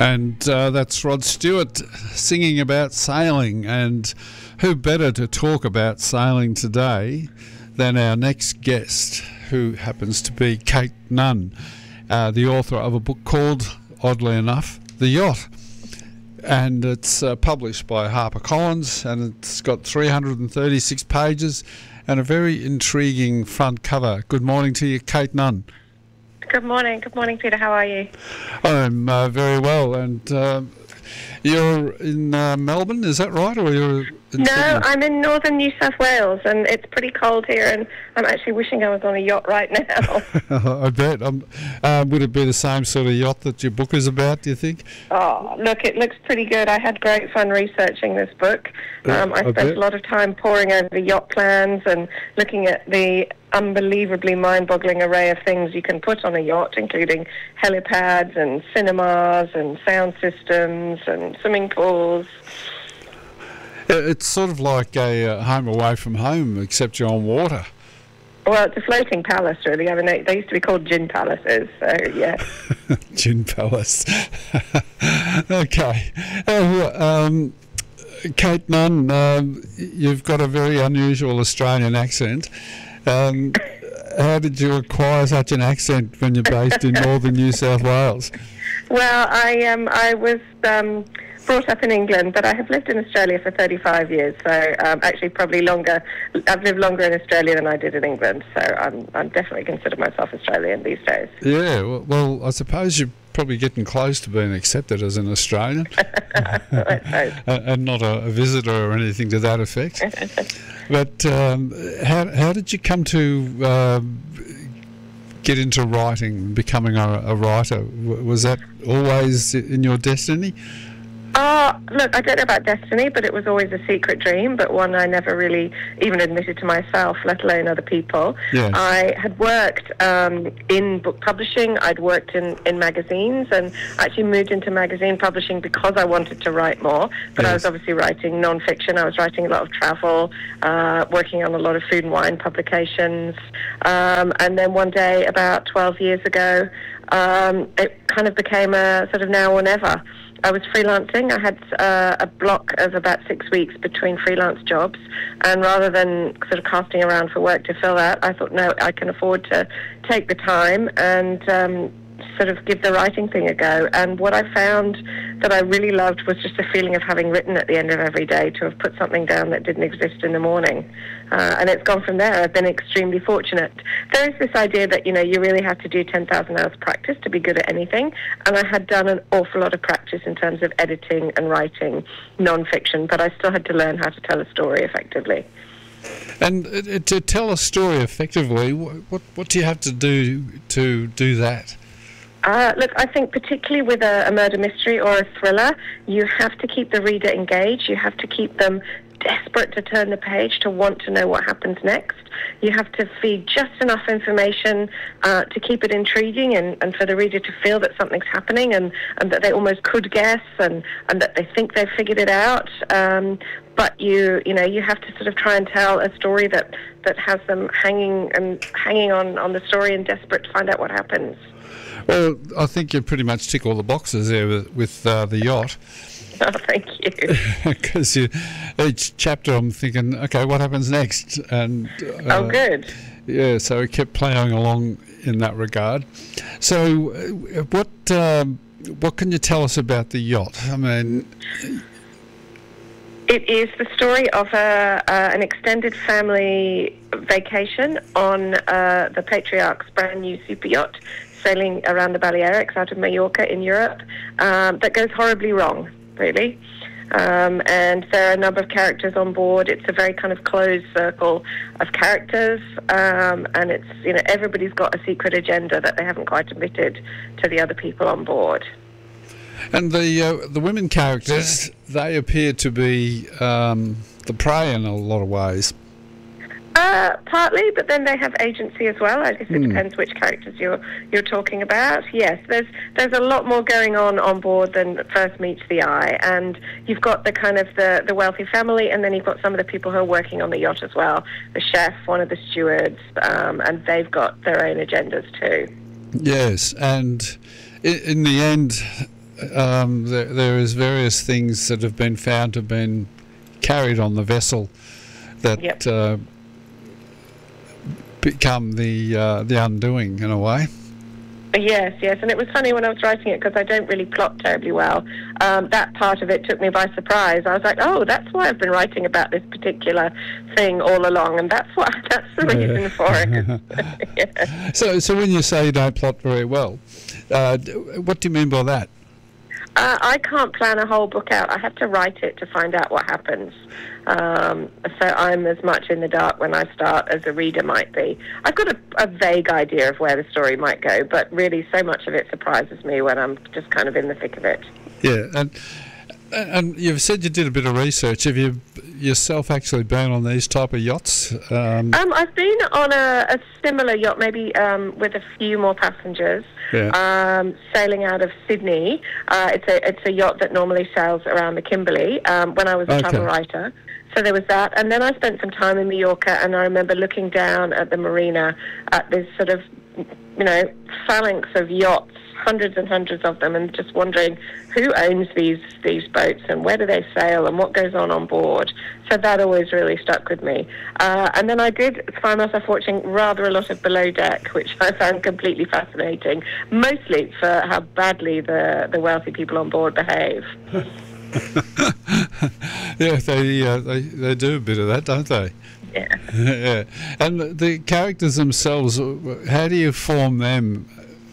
And that's Rod Stewart singing about sailing. And who better to talk about sailing today than our next guest, who happens to be Kate Nunn, the author of a book called, oddly enough, The Yacht. And it's published by HarperCollins, and it's got 336 pages and a very intriguing front cover. Good morning to you, Kate Nunn. Good morning, Peter. How are you? I'm very well, and you're in Melbourne, is that right? Or you're in No, Sydney? I'm in northern New South Wales, and it's pretty cold here, and I'm actually wishing I was on a yacht right now. I bet. Would it be the same sort of yacht that your book is about, do you think? Oh, look, it looks pretty good. I had great fun researching this book. I spent bet. a lot of time poring over the yacht plans and looking at the unbelievably mind-boggling array of things you can put on a yacht, including helipads and cinemas and sound systems and swimming pools. It's sort of like a home away from home, except you're on water. Well, it's a floating palace, really. I mean, they used to be called gin palaces, so yeah. Gin Palace. Okay. Kate Nunn, you've got a very unusual Australian accent. How did you acquire such an accent when you're based in northern New South Wales? Well, I was brought up in England, but I have lived in Australia for 35 years, so actually probably longer. I've lived longer in Australia than I did in England, so I'm definitely consider myself Australian these days. Yeah, well, I suppose you're probably getting close to being accepted as an Australian. Let's hope. And not a visitor or anything to that effect. But how did you come to get into writing, becoming a writer? Was that always in your destiny? Look, I don't know about destiny, but it was always a secret dream, but one I never really even admitted to myself, let alone other people. Yes. I had worked in book publishing. I'd worked in magazines, and actually moved into magazine publishing because I wanted to write more. But I was obviously writing non-fiction. I was writing a lot of travel, working on a lot of food and wine publications. And then one day, about 12 years ago, it kind of became a sort of now or never. I was freelancing. I had a block of about 6 weeks between freelance jobs, and rather than sort of casting around for work to fill that, I thought, no, I can afford to take the time and sort of give the writing thing a go. And what I found that I really loved was just the feeling of having written at the end of every day, to have put something down that didn't exist in the morning. And it's gone from there. I've been extremely fortunate. There is this idea that, you really have to do 10,000 hours practice to be good at anything. And I had done an awful lot of practice in terms of editing and writing non-fiction, but I still had to learn how to tell a story effectively. And to tell a story effectively, what do you have to do that? Look, I think particularly with a murder mystery or a thriller, you have to keep the reader engaged. You have to keep them desperate to turn the page, to want to know what happens next. You have to feed just enough information to keep it intriguing and for the reader to feel that something's happening and that they almost could guess and that they think they've figured it out. But you have to sort of try and tell a story that has them hanging on the story and desperate to find out what happens. Well, I think you pretty much tick all the boxes there with the yacht. Oh, thank you. Because each chapter I'm thinking, okay, what happens next? And oh, good. Yeah, so it kept ploughing along in that regard. So what can you tell us about the yacht? I mean, it is the story of an extended family vacation on the Patriarch's brand new super yacht, sailing around the Balearics out of Mallorca in Europe, that goes horribly wrong, really. And there are a number of characters on board. It's a very kind of closed circle of characters, and it's, everybody's got a secret agenda that they haven't quite admitted to the other people on board. And the women characters, they appear to be the prey in a lot of ways. Partly, but then they have agency as well. I guess it depends which characters you're talking about. Yes, there's a lot more going on board than first meets the eye, and you've got the kind of the wealthy family, and then you've got some of the people who are working on the yacht as well. The chef, one of the stewards, and they've got their own agendas too. Yes, and in the end, there is various things that have been found to have been carried on the vessel that become the undoing in a way. Yes, and it was funny when I was writing it because I don't really plot terribly well. That part of it took me by surprise. I was like, oh, that's why I've been writing about this particular thing all along, and that's the reason for it. Yeah. So when you say you don't plot very well, what do you mean by that? I can't plan a whole book out. I have to write it to find out what happens. So I'm as much in the dark when I start as a reader might be. I've got a vague idea of where the story might go, but really so much of it surprises me when I'm just kind of in the thick of it. Yeah, and you've said you did a bit of research. Have you yourself actually been on these type of yachts? I've been on a similar yacht, maybe with a few more passengers, sailing out of Sydney. It's a yacht that normally sails around the Kimberley when I was a travel writer. So there was that. And then I spent some time in Mallorca, and I remember looking down at the marina at this sort of, phalanx of yachts, hundreds and hundreds of them, and just wondering who owns these boats and where do they sail and what goes on board. So that always really stuck with me. And then I did find myself watching rather a lot of Below Deck, which I found completely fascinating, mostly for how badly the wealthy people on board behave. Yeah, they do a bit of that, don't they? Yeah. Yeah. And the characters themselves, how do you form them?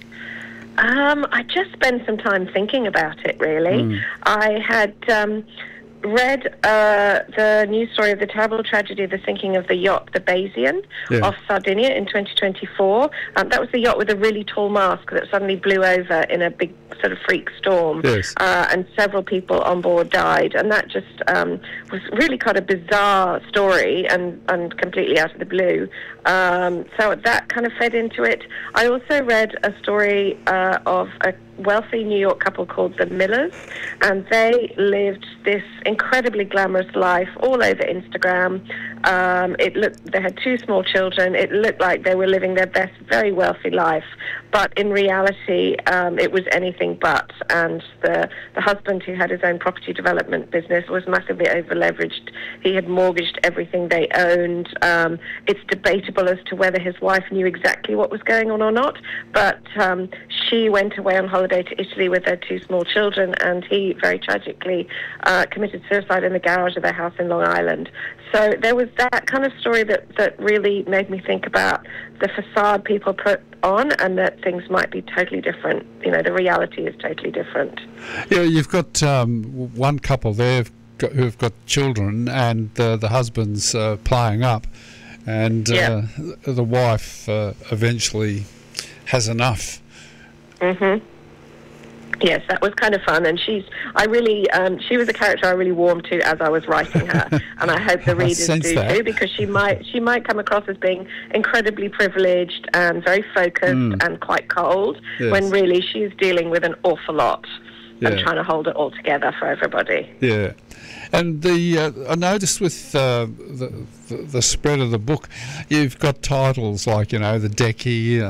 I just spent some time thinking about it, really. I had read the news story of the terrible tragedy of the sinking of the yacht, the Bayesian, off Sardinia in 2024. That was the yacht with a really tall mast that suddenly blew over in a big sort of freak storm, and several people on board died. And that just was really quite a bizarre story and completely out of the blue. So that kind of fed into it. I also read a story of a wealthy New York couple called the Millers, and they lived this incredibly glamorous life all over Instagram. They had 2 small children. It looked like they were living their best, very wealthy life, but in reality, it was anything but. And the husband, who had his own property development business, was massively over-leveraged. He had mortgaged everything they owned. It's debatable as to whether his wife knew exactly what was going on or not, but she went away on holiday to Italy with their 2 small children, and he very tragically committed suicide in the garage of their house in Long Island. So there was that kind of story that really made me think about the facade people put on, and that things might be totally different. The reality is totally different. Yeah, you've got one couple there who've got children, and the husband's playing up, and the wife eventually has enough. Mm-hmm. Yes, that was kind of fun, and she was a character I really warmed to as I was writing her, and I hope the readers do too, because she might come across as being incredibly privileged and very focused and quite cold, when really she's dealing with an awful lot and trying to hold it all together for everybody. Yeah, and I noticed with the spread of the book, you've got titles like the Decky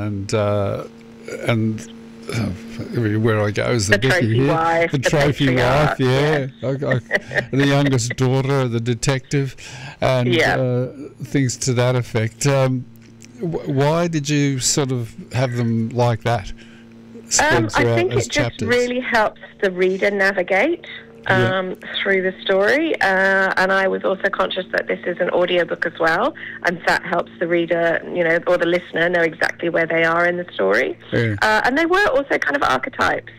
and where I go is the trophy wife, the trophy wife, the youngest daughter, the detective, and things to that effect. Why did you sort of have them like that? I think it just really helps the reader navigate through the story, and I was also conscious that this is an audiobook as well, and that helps the reader, or the listener, know exactly where they are in the story. And they were also kind of archetypes,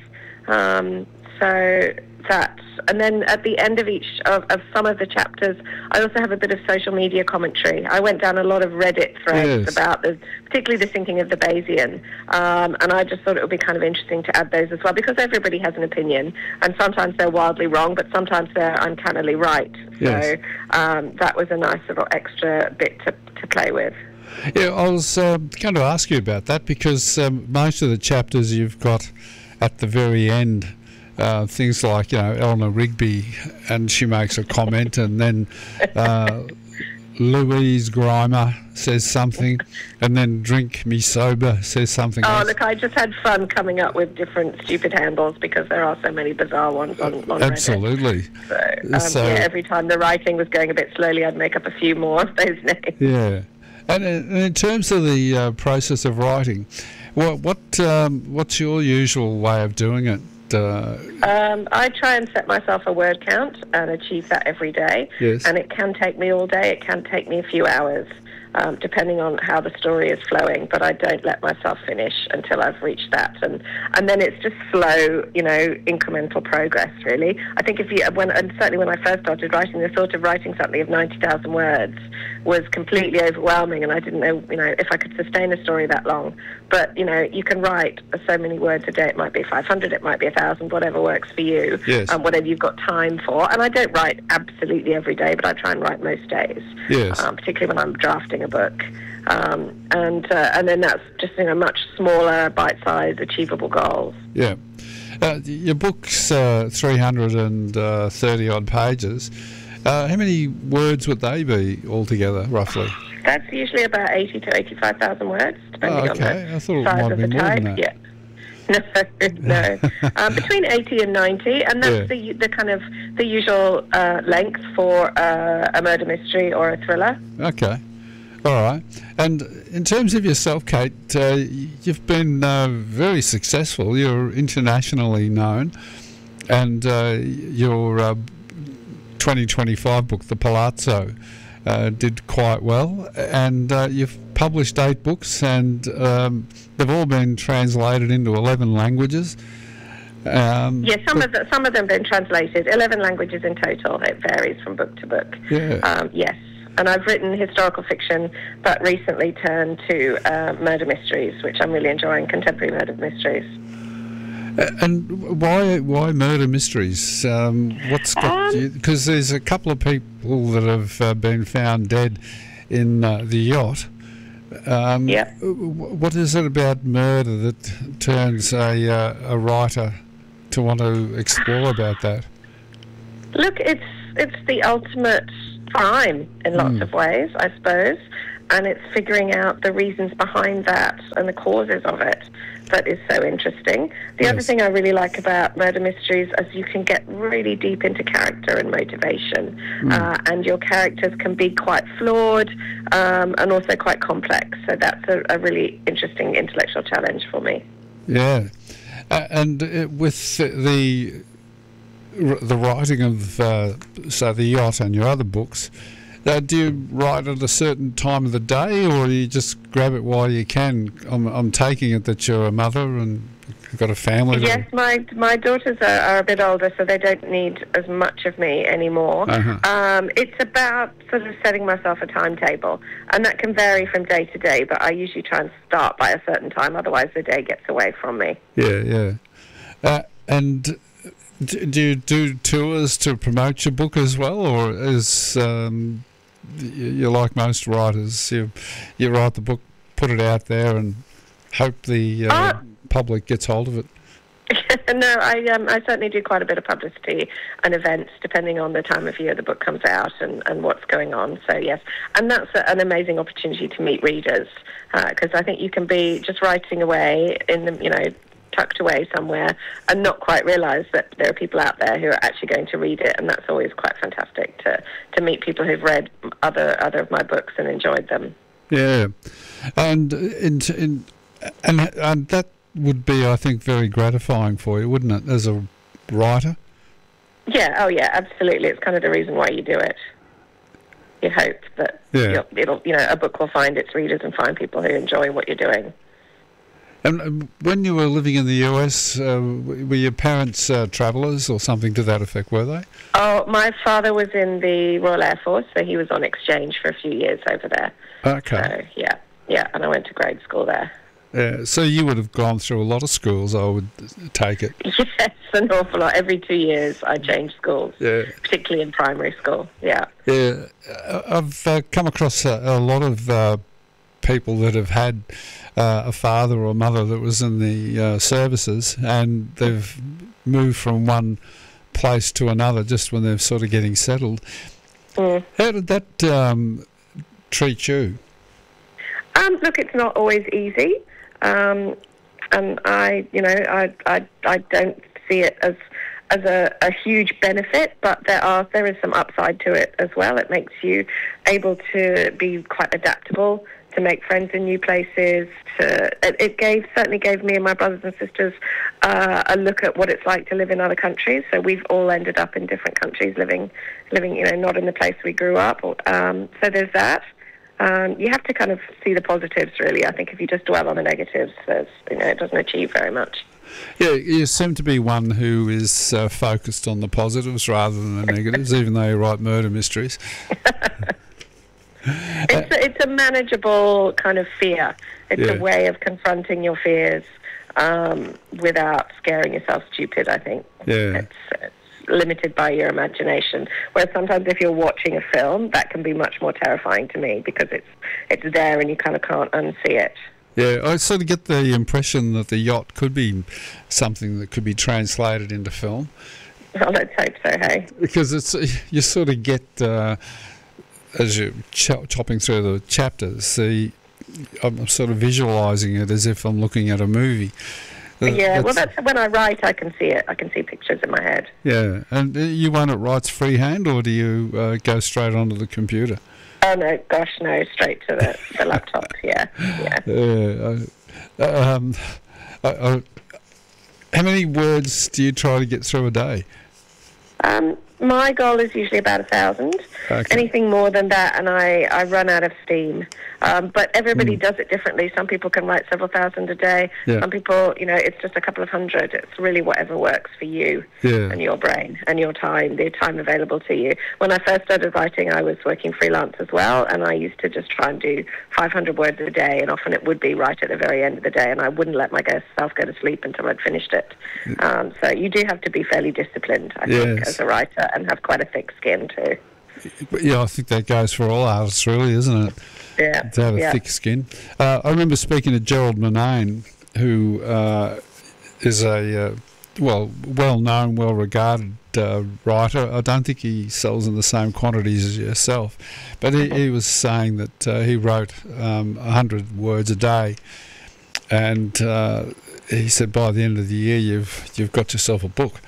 so that. And then at the end of each of some of the chapters, I also have a bit of social media commentary. I went down a lot of Reddit threads about particularly the sinking of the Bayesian, and I just thought it would be kind of interesting to add those as well, because everybody has an opinion, and sometimes they're wildly wrong, but sometimes they're uncannily right. So that was a nice little extra bit to play with. Yeah, I was going to ask you about that, because most of the chapters you've got at the very end, things like Eleanor Rigby, and she makes a comment, and then Louise Grimer says something, and then Drink Me Sober says something else. Look, I just had fun coming up with different stupid handles because there are so many bizarre ones on Absolutely. Reddit. So, every time the writing was going a bit slowly, I'd make up a few more of those names. Yeah. And in terms of the process of writing, what's your usual way of doing it? I try and set myself a word count and achieve that every day. Yes. And it can take me all day. It can take me a few hours, depending on how the story is flowing. But I don't let myself finish until I've reached that. And then it's just slow, incremental progress, really. I think and certainly when I first started writing, the thought of writing something of 90,000 words was completely overwhelming, and I didn't know, if I could sustain a story that long. But, you can write so many words a day. It might be 500, it might be 1,000, whatever works for you, yes. Whatever you've got time for. And I don't write absolutely every day, but I try and write most days, yes. Particularly when I'm drafting a book. And then that's just, much smaller, bite-sized, achievable goals. Yeah. Your book's 330-odd pages. How many words would they be altogether, roughly? That's usually about 80 to 85,000 words, depending on the size of the type. Yeah. No. Between 80 and 90, and that's the kind of the usual length for a murder mystery or a thriller. Okay. All right. And in terms of yourself, Kate, you've been very successful. You're internationally known, and your 2025 book, The Palazzo, did quite well, and you've published 8 books, and they've all been translated into 11 languages. Yes, some of them have been translated. 11 languages in total. It varies from book to book. Yeah. Yes, and I've written historical fiction, but recently turned to murder mysteries, which I'm really enjoying, contemporary murder mysteries. And why murder mysteries? What's got you? Because there's a couple of people that have been found dead in the yacht. Yeah. What is it about murder that turns a writer to want to explore about that? Look, it's the ultimate crime in lots of ways, I suppose, and it's figuring out the reasons behind that and the causes of it that is so interesting. The other thing I really like about murder mysteries is you can get really deep into character and motivation, and your characters can be quite flawed and also quite complex. So that's a really interesting intellectual challenge for me. Yeah, and with the writing of the yacht and your other books, do you write at a certain time of the day, or you just grab it while you can? I'm taking it that you're a mother and you've got a family. Yes, my daughters are a bit older, so they don't need as much of me anymore. It's about sort of setting myself a timetable, and that can vary from day to day, but I usually try and start by a certain time, otherwise the day gets away from me. Yeah. And do you do tours to promote your book as well, or is you're like most writers, you write the book, put it out there, and hope the public gets hold of it? No, I certainly do quite a bit of publicity and events depending on the time of year the book comes out and what's going on. So yes, and that's an amazing opportunity to meet readers, because I think you can be just writing away in the tucked away somewhere and not quite realise that there are people out there who are actually going to read it, and that's always quite fantastic to meet people who've read other of my books and enjoyed them. Yeah, and that would be, I think, very gratifying for you, wouldn't it, as a writer? Yeah, oh yeah, absolutely. It's kind of the reason why you do it. You hope that a book will find its readers and find people who enjoy what you're doing. And when you were living in the US, were your parents travellers or something to that effect, were they? Oh, my father was in the Royal Air Force, so he was on exchange for a few years over there. Okay. So, yeah, and I went to grade school there. Yeah, so you would have gone through a lot of schools, I would take it. Yes, an awful lot. Every 2 years I changed schools, particularly in primary school, yeah. Yeah, I've come across a lot of people that have had a father or mother that was in the services, and they've moved from one place to another just when they're sort of getting settled. How did that treat you? Look, it's not always easy, and I don't see it as a huge benefit, but there is some upside to it as well. It makes you able to be quite adaptable, to make friends in new places. It certainly gave me and my brothers and sisters a look at what it's like to live in other countries. So we've all ended up in different countries, living, not in the place we grew up. So there's that. You have to kind of see the positives, really. I think if you just dwell on the negatives, it doesn't achieve very much. Yeah, you seem to be one who is focused on the positives rather than the negatives, even though you write murder mysteries. It's a manageable kind of fear. It's a way of confronting your fears without scaring yourself stupid, I think. Yeah. It's limited by your imagination. Whereas sometimes if you're watching a film, that can be much more terrifying to me because it's there and you kind of can't unsee it. Yeah, I sort of get the impression that the yacht could be something that could be translated into film. Well, let's hope so, hey? Because you sort of get, as you're chopping through the chapters, I'm sort of visualising it as if I'm looking at a movie. That's when I write, I can see it. I can see pictures in my head. Yeah, and you one that writes freehand, or do you go straight onto the computer? Oh, no, gosh, no, straight to the laptop, yeah. How many words do you try to get through a day? My goal is usually about 1,000. Okay. Anything more than that, and I run out of steam. But everybody does it differently. Some people can write several thousand a day. Yeah. Some people, it's just a couple of hundred. It's really whatever works for you and your brain and your time, the time available to you. When I first started writing, I was working freelance as well, and I used to just try and do 500 words a day, and often it would be right at the very end of the day, and I wouldn't let myself go to sleep until I'd finished it. So you do have to be fairly disciplined, I think, as a writer, and have quite a thick skin too. Yeah, I think that goes for all artists, really, isn't it? Yeah. To have a thick skin. I remember speaking to Gerald Murnane, who is a well-known, well-regarded writer. I don't think he sells in the same quantities as yourself, but he was saying that he wrote 100 words a day, and he said by the end of the year you've got yourself a book.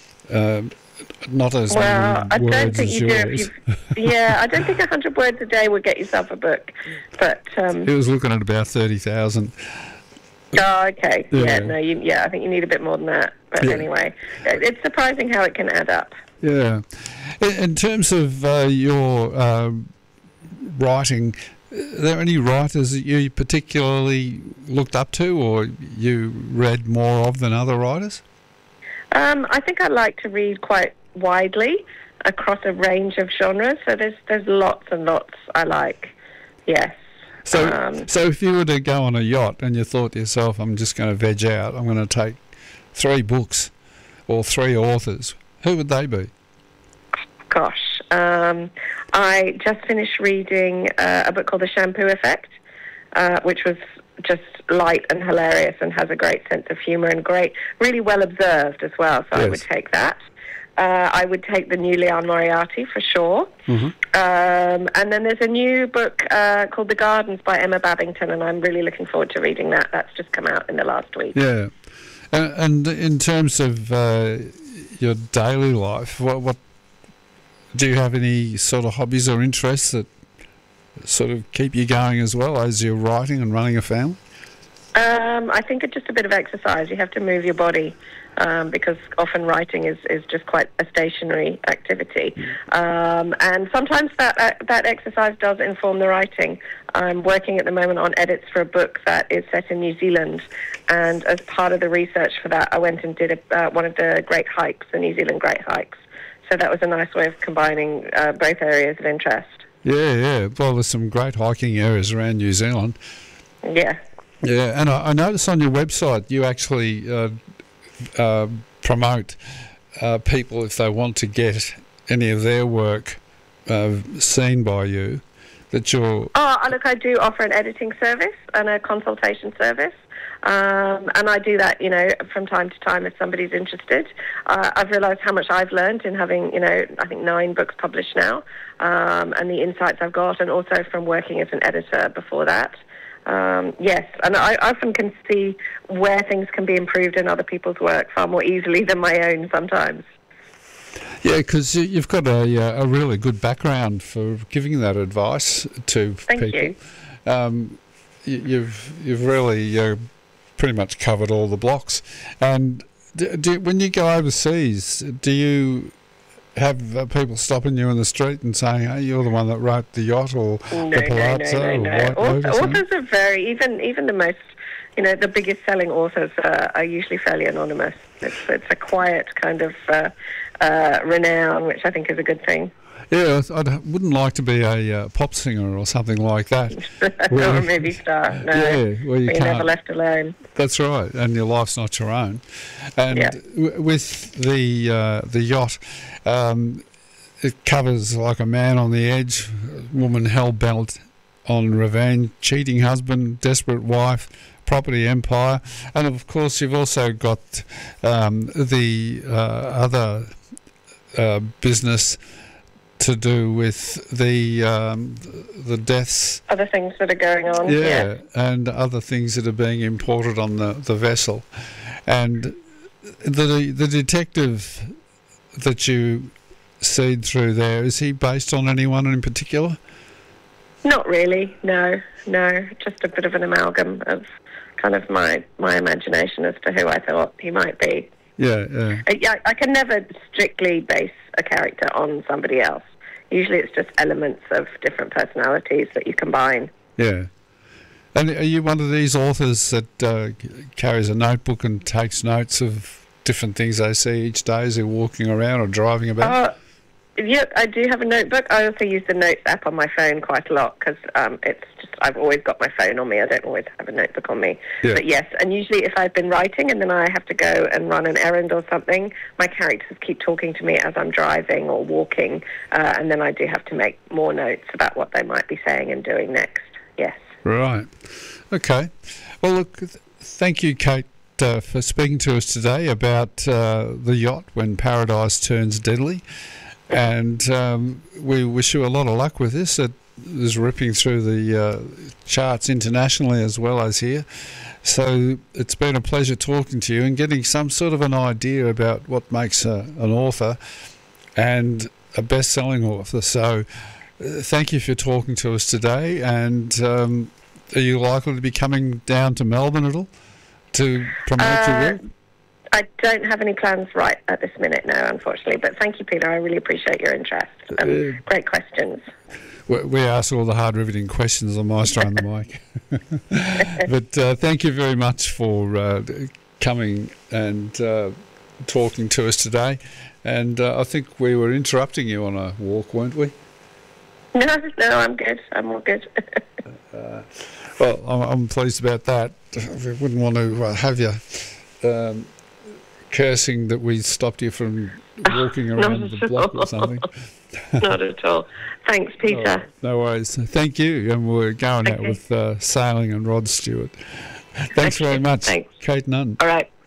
Not as many words as yours. I don't think 100 words a day would get yourself a book. But he was looking at about 30,000. Oh, okay. I think you need a bit more than that. But anyway, it's surprising how it can add up. Yeah. In terms of your writing, are there any writers that you particularly looked up to or you read more of than other writers? I think I like to read quite widely across a range of genres. So there's lots and lots I like. Yes. So if you were to go on a yacht and you thought to yourself, I'm just going to veg out, I'm going to take 3 books or 3 authors, who would they be? Gosh, I just finished reading a book called The Shampoo Effect, which was just light and hilarious and has a great sense of humour and really well observed as well. So yes. I would take that. I would take the new Liane Moriarty for sure. Mm-hmm. And then there's a new book called The Gardens by Emma Babington, and I'm really looking forward to reading that. That's just come out in the last week. Yeah. And in terms of your daily life, what do you have any sort of hobbies or interests that sort of keep you going as well as you're writing and running a family? I think it's just a bit of exercise. You have to move your body because often writing is just quite a stationary activity. And sometimes that exercise does inform the writing. I'm working at the moment on edits for a book that is set in New Zealand, and as part of the research for that, I went and did one of the Great Hikes, the New Zealand Great Hikes. So that was a nice way of combining both areas of interest. Yeah. Well, there's some great hiking areas around New Zealand. Yeah. Yeah, and I noticed on your website you actually promote people if they want to get any of their work seen by you, that you're... Oh, look, I do offer an editing service and a consultation service. And I do that, from time to time if somebody's interested. I've realised how much I've learned in having, I think 9 books published now, and the insights I've got, and also from working as an editor before that. Yes, and I often can see where things can be improved in other people's work far more easily than my own sometimes. Yeah, because you've got a really good background for giving that advice to Thank people. You. You've really pretty much covered all the blocks. And when you go overseas, do you have people stopping you in the street and saying, "Hey, you're the one that wrote The Yacht," or The Palazzo, or White Lotus? Authors are very, even the most, the biggest selling authors are usually fairly anonymous. It's a quiet kind of renown, which I think is a good thing. Yeah, I wouldn't like to be a pop singer or something like that. Or a movie star, no. Yeah, where you're never left alone. That's right, and your life's not your own. And with the Yacht, it covers like a man on the edge, woman hell-bent on revenge, cheating husband, desperate wife, property empire, and of course you've also got the other business to do with the deaths. Other things that are going on. Yeah, and other things that are being imported on the vessel. And the detective that you seed through there, is he based on anyone in particular? Not really, no. Just a bit of an amalgam of kind of my imagination as to who I thought he might be. Yeah. I can never strictly base a character on somebody else. Usually it's just elements of different personalities that you combine. Yeah. And are you one of these authors that carries a notebook and takes notes of different things they see each day as they're walking around or driving about? Yeah, I do have a notebook. I also use the Notes app on my phone quite a lot because I've always got my phone on me. I don't always have a notebook on me. Yeah. But yes, and usually if I've been writing and then I have to go and run an errand or something, my characters keep talking to me as I'm driving or walking, and then I do have to make more notes about what they might be saying and doing next. Yes. Right. Okay. Well, look, thank you, Kate, for speaking to us today about The Yacht, When Paradise Turns Deadly. And we wish you a lot of luck with this. It is ripping through the charts internationally as well as here. So it's been a pleasure talking to you and getting some sort of an idea about what makes an author and a best-selling author. So thank you for talking to us today. And are you likely to be coming down to Melbourne at all to promote your work? I don't have any plans right at this minute, no, unfortunately. But thank you, Peter. I really appreciate your interest. Great questions. We ask all the hard-riveting questions on Maestro on the mic. But thank you very much for coming and talking to us today. And I think we were interrupting you on a walk, weren't we? No, I'm good. I'm all good. Well, I'm pleased about that. We wouldn't want to have you cursing that we stopped you from walking around the block or something. Not at all. Thanks, Peter. No worries. Thank you. And we're going out with sailing and Rod Stewart. Thanks very much, Thanks. Kate Nunn. All right.